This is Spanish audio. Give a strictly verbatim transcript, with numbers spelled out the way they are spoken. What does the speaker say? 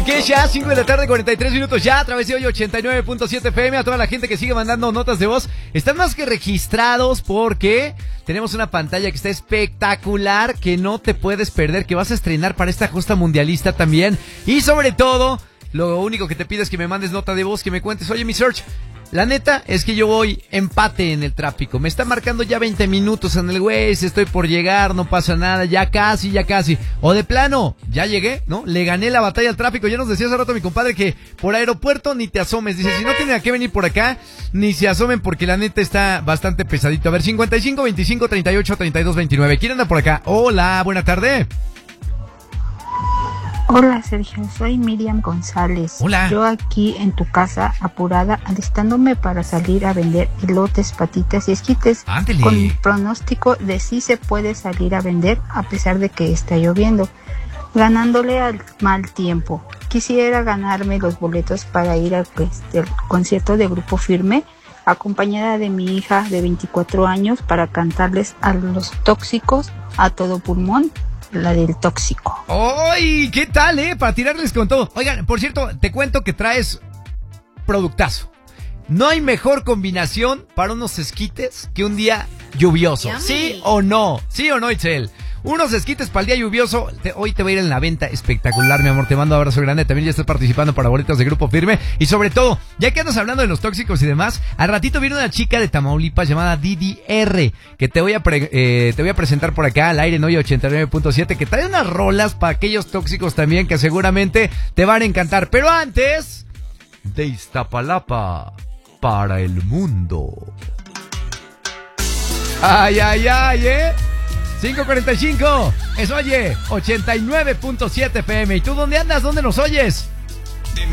Kesha, cinco de la tarde, cuarenta y tres minutos ya, a través de hoy ochenta y nueve punto siete F M, a toda la gente que sigue mandando notas de voz. Están más que registrados porque tenemos una pantalla que está espectacular, que no te puedes perder, que vas a estrenar para esta justa mundialista también. Y sobre todo, lo único que te pido es que me mandes nota de voz, que me cuentes, oye mi Search, la neta es que yo voy empate en el tráfico. Me está marcando ya veinte minutos en el Waze, estoy por llegar, no pasa nada, ya casi, ya casi. O de plano, ya llegué, ¿no? Le gané la batalla al tráfico. Ya nos decía hace rato mi compadre que por aeropuerto ni te asomes. Dice, si no tienen a qué venir por acá, ni se asomen porque la neta está bastante pesadito. A ver, cincuenta y cinco, veinticinco, treinta y ocho, treinta y dos, veintinueve. ¿Quién anda por acá? Hola, buena tarde. Hola Sergio, soy Miriam González. Hola. Yo aquí en tu casa, apurada, alistándome para salir a vender elotes, patitas y esquites. Ándele. Con el pronóstico de si se puede salir a vender a pesar de que está lloviendo, ganándole al mal tiempo. Quisiera ganarme los boletos para ir al, pues, al concierto de Grupo Firme, acompañada de mi hija de veinticuatro años, para cantarles a los tóxicos a todo pulmón. La del tóxico. ¡Ay! ¿Qué tal, eh? Para tirarles con todo. Oigan, por cierto, te cuento que traes productazo. No hay mejor combinación para unos esquites que un día lluvioso. Yummy. ¿Sí o no? ¿Sí o no, Itzel? Unos esquites para el día lluvioso. Te, hoy te va a ir en la venta espectacular, mi amor. Te mando un abrazo grande. También ya estás participando para boletos de Grupo Firme. Y sobre todo, ya que andas hablando de los tóxicos y demás, al ratito viene una chica de Tamaulipas llamada D D R, que te voy a pre, eh, te voy a presentar por acá al aire en hoy ochenta y nueve punto siete, que trae unas rolas para aquellos tóxicos también que seguramente te van a encantar. Pero antes, de Iztapalapa para el mundo. Ay, ay, ay, ¿eh? cinco cuarenta y cinco, es oye, ochenta y nueve punto siete F M. ¿Y tú dónde andas? ¿Dónde nos oyes?